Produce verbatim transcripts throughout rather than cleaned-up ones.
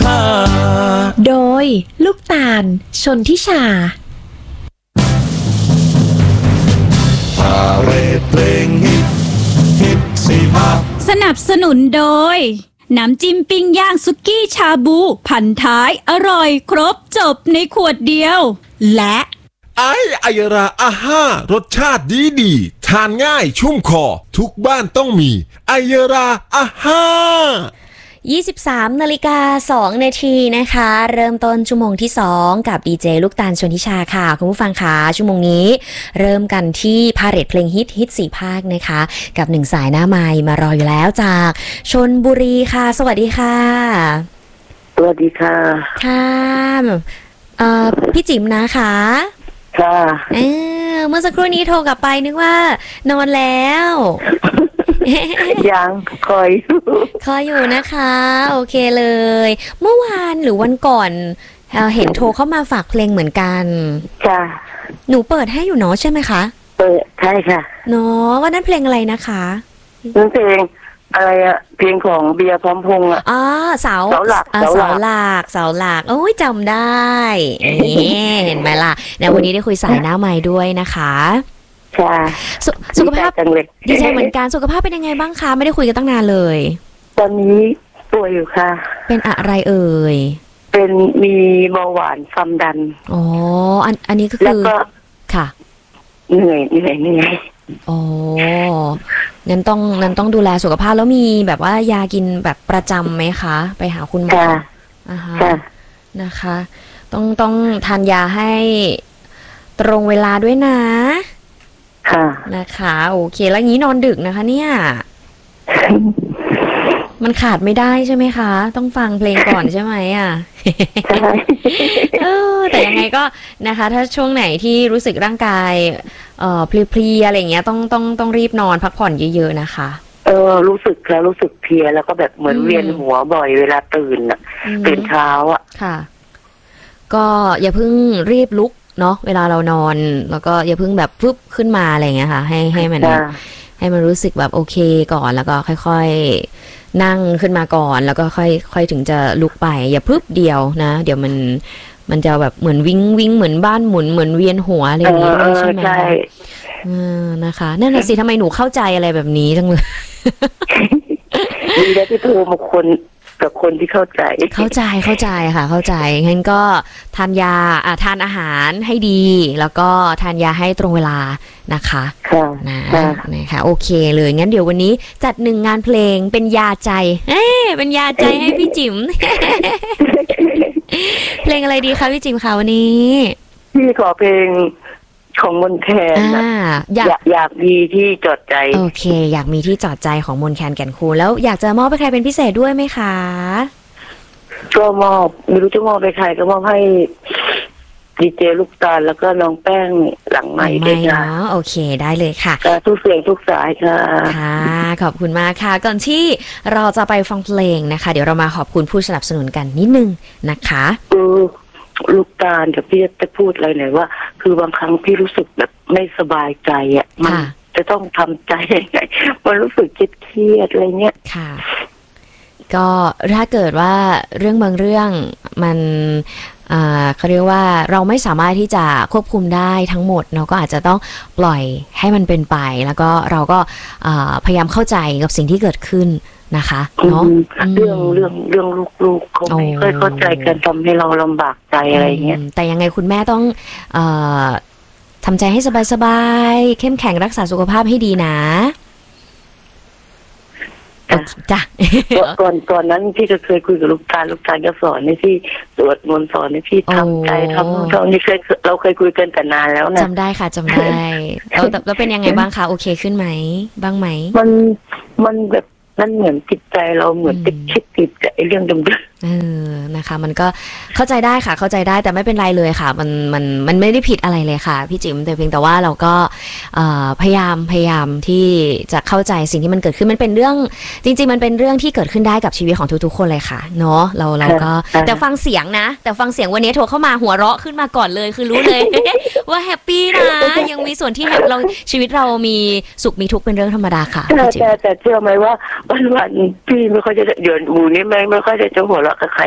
ห้าโดยลูกตาลชนทิชาพาเรดเพลงฮิตฮิตสี่ภาคสนับสนุนโดยน้ำจิ้มปิ้งย่างสุกี้ชาบูพันท้ายอร่อยครบจบในขวดเดียวและไอไอราอาห้ารสชาติดีดีทานง่ายชุ่มคอทุกบ้านต้องมีไอราอาห้ายี่สิบสามนาฬิกาสองนาทีนะคะเริ่มต้นชั่วโมงที่สองกับดีเจลูกตาลชนทิชาค่ะคุณผู้ฟังคะชั่วโมงนี้เริ่มกันที่พาเหรดเพลงฮิตฮิตสี่ภาคนะคะกับหนึ่งสายหน้าไมค์มารออยู่แล้วจากชลบุรีค่ะสวัสดีค่ะสวัสดีค่ะค่ะเอ่อพี่จิ๋มนะคะค่ะเออเมื่อสักครู่นี้โทรกลับไปนึกว่านอนแล้วยังคอยอยู่คอยอยู่นะคะโอเคเลยเมื่อวานหรือวันก่อนเเห็นโทรเข้ามาฝากเพลงเหมือนกันค่ะหนูเปิดให้อยู่เนาะใช่ไหมคะเปิดใช่ค่ะเนาะว่านั้นเพลงอะไรนะคะนั่นเพลงอะไรอะเพลงของเบียร์พร้อมพงษ์อะอ๋อเสาเสาหลักเสาหลักเสาหลักโอ้ยจำได้เห็นไหมล่ะเนี่ยวันนี้ได้คุยสายหน้าไมค์ด้วยนะคะค่ะสุขภาพดีใจเหมือนกันสุขภาพเป็นยังไงบ้างคะไม่ได้คุยกันตั้งนานเลยตอนนี้ป่วยอยู่ค่ะเป็นอะไรเอ่ยเป็นมีเบาหวานความดันอ๋ออันอันนี้ก็คือค่ะเหนื่อยเหนื่อยเหนื่อยอ๋องั้นต้องงั้นต้องดูแลสุขภาพแล้วมีแบบว่ายากินแบบประจำไหมคะไปหาคุณหมออ่าฮะนะคะต้องต้องทานยาให้ตรงเวลาด้วยนะค่ะนะคะโอเคแล้วงี้นอนดึกนะคะเนี่ยมันขาดไม่ได้ใช่ไหมคะต้องฟังเพลงก่อนใช่ไหมอ่ะใช่เออแต่ยังไงก็นะคะถ้าช่วงไหนที่รู้สึกร่างกายเอ่อเพลียๆอะไรเงี้ยต้องต้องต้องรีบนอนพักผ่อนเยอะๆนะคะเออรู้สึกแล้วรู้สึกเพลียแล้วก็แบบเหมือนเวียนหัวบ่อยเวลาตื่นอ่ะตื่นเช้าอ่ะค่ะก็อย่าเพิ่งรีบลุกเนาะเวลาเรานอนแล้วก็อย่าเพิ่งแบบฟึบขึ้นมาอะไรเงี้ยค่ะให้ให้มันให้มันรู้สึกแบบโอเคก่อนแล้วก็ค่อยๆนั่งขึ้นมาก่อนแล้วก็ค่อยค่อยถึงจะลุกไปอย่าพึบเดียวนะเดี๋ยวมันมันจะแบบเหมือนวิ่งวิ่งเหมือนบ้านหมุนเหมือนเวียนหัวอะไรอย่างเงี้ยใช่ไหมใช่นะคะนั่นแหละสิทำไมหนูเข้าใจอะไรแบบนี้จังเลยมีได้ที่โทรมาคนกับคนที่เข้าใจเข้าใจเข้าใจค่ะเข้าใจงั้นก็ทานยาอ่ะทานอาหารให้ดีแล้วก็ทานยาให้ตรงเวลานะคะค่ะนะนะคะโอเคเลยงั้นเดี๋ยววันนี้จัดหนึ่งงานเพลงเป็นยาใจเอ๊ะเป็นยาใจให้พี่จิ๋มเพลงอะไรดีคะพี่จิ๋มคะวันนี้พี่ขอเพลงของมนแคนนะอยากอยากมีที่จอดใจโอเคอยากมีที่จอดใจของมนแคนแก่นคูนแล้วอยากจะมอบไปใครเป็นพิเศษด้วยไหมคะก็มอบไม่รู้จะมอบไปใครก็มอบให้ดีเจลูกตาลแล้วก็น้องแป้งหลังใหม่ด้วยนะโอเคได้เลยค่ะทุกเสียงทุกสายค่ะค่ะขอบคุณมากค่ะก่อนที่เราจะไปฟังเพลงนะคะเดี๋ยวเรามาขอบคุณผู้สนับสนุนกันนิดนึงนะคะลูกตาลกับพี่จะพูดอะไรหน่อยว่าคือบางครั้งพี่รู้สึกแบบไม่สบายใจอ่ะมันจะต้องทำใจยังไงมันรู้สึกเครียดอะไรเงี้ยค่ะก็ถ้าเกิดว่าเรื่องบางเรื่องมันอ่าเขาเรียกว่าเราไม่สามารถที่จะควบคุมได้ทั้งหมดเราก็อาจจะต้องปล่อยให้มันเป็นไปแล้วก็เราก็พยายามเข้าใจกับสิ่งที่เกิดขึ้นนะคะเนาะเรื่องเรื่องเรื่องลูกๆเขาไม่ค่อยเข้าใจกันทำให้เราลำบากใจอะไรเงี้ยแต่ยังไงคุณแม่ต้องเอ่อทำใจให้สบายๆเข้มแข็งรักษาสุขภาพให้ดีนะจ้ะก่อนก่อนนั้นพี่ก็เคยคุยกับลูกตาลลูกตาลก็สอนให้พี่สวดมนต์สอนให้พี่ทำใจทำตอนนี้เคยเราเคยคุยกันแต่นานแล้วนะจำได้ค่ะจำได้แล้วแล้วเป็นยังไงบ้างคะโอเคขึ้นไหมบ้างไหมมันมันแบบนั่นเหมือนจิตใจเราเหมือนติดคิดติดกับไอ้เรื่องเดิมๆเออนะคะมันก็เข้าใจได้ค่ะเข้าใจได้แต่ไม่เป็นไรเลยค่ะมันมันมันไม่ได้ผิดอะไรเลยค่ะพี่จิ๋มแต่เพียงแต่ว่าเราก็พยายามพยายามที่จะเข้าใจสิ่งที่มันเกิดขึ้นมันเป็นเรื่องจริงๆมันเป็นเรื่องที่เกิดขึ้นได้กับชีวิตของทุกๆคนเลยค่ะเนาะเราเราก็แต่ฟังเสียงนะแต่ฟังเสียงวันนี้โทรเข้ามาหัวเราะขึ้นมาก่อนเลยคือรู้เลยว่าแฮปปี้นะยังมีส่วนที่เราชีวิตเรามีสุขมีทุกข์เป็นเรื่องธรรมดาค่ะแต่แต่เชื่อไหมว่าวันวันพี่ไม่ค่อยจะเดือดหูนี่ไม่ไม่ค่อยจะจะหัวเราะกับใครเลยไม่ค่อย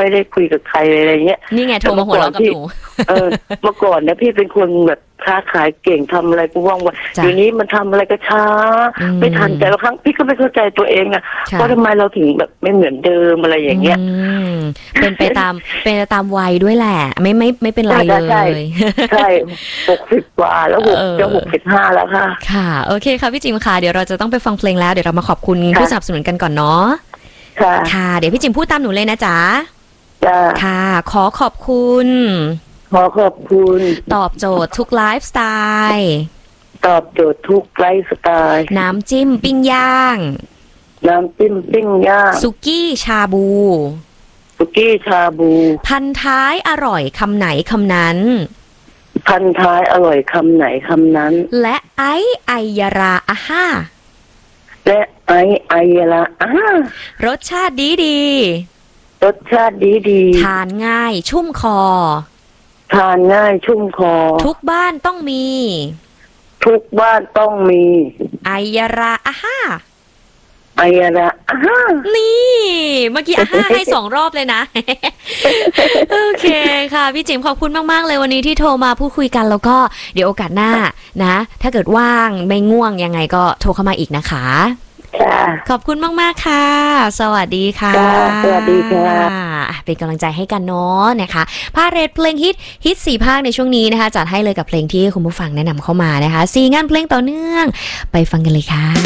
ไม่ได้คุยกับใครอะไรเงี้ยนี่ไงโทรมาหัวเราะกับหนูเออเมื่อก่อนนะพี่เป็นคนแบบค้าขายเก่งทำอะไรก็ว่องไวเดี๋ยวนี้มันทำอะไรก็ช้าไม่ทันแต่ละครั้งพี่ก็ไม่เข้าใจตัวเองอ่ะว่าทำไมเราถึงแบบไม่เหมือนเดิมอะไรอย่างเงี้ยเป็นไปตามเป็นไปตามวัยด้วยแหละไม่ไม่ไม่เป็นไรเลยใช่หกสิบกว่าแล้วหกจะหกสิบห้าแล้วค่ะค่ะโอเคค่ะพี่จิมค่ะเดี๋ยวเราจะต้องไปฟังเพลงแล้วเดี๋ยวเรามาขอบคุณผู้สนับสนุนกันก่อนเนาะค่ะค่ะเดี๋ยวพี่จิมพูดตามหนูเลยนะจ๊ะค่ะขอขอบคุณขอขอบคุณตอบโจทย์ทุกไลฟ์สไตล์ตอบโจทย์ทุกไลฟ์สไตล์น้ำจิ้มปิ้งย่างน้ำจิ้มปิ้งย่างสุกี้ชาบูสุกี้ชาบูพันท้ายอร่อยคำไหนคำนั้นพันท้ายอร่อยคำไหนคำนั้นและไอไอยาราอาฮ่าและไอไอยาราอาฮ่ารสชาติดีดีรสชาติดีดีทานง่ายชุ่มคอทานง่ายชุ่มคอทุกบ้านต้องมีทุกบ้านต้องมีไอยาราอาฮ่าไอยาราอาฮ่านี่เมื่อกี้อาฮ่าให้สองรอบเลยนะโอเคค่ะพี่จิ๋มขอบคุณมากๆเลยวันนี้ที่โทรมาพูดคุยกันแล้วก็เดี๋ยวโอกาสหน้านะถ้าเกิดว่างไม่ง่วงยังไงก็โทรเข้ามาอีกนะคะขอบคุณมากๆค่ะสวัสดีค่ะสวัสดีค่ะเป็นกำลังใจให้กันเนาะนะคะพาเรทเพลงฮิตฮิตสี่ภาคในช่วงนี้นะคะจัดให้เลยกับเพลงที่คุณผู้ฟังแนะนำเข้ามานะคะสี่งานเพลงต่อเนื่องไปฟังกันเลยค่ะ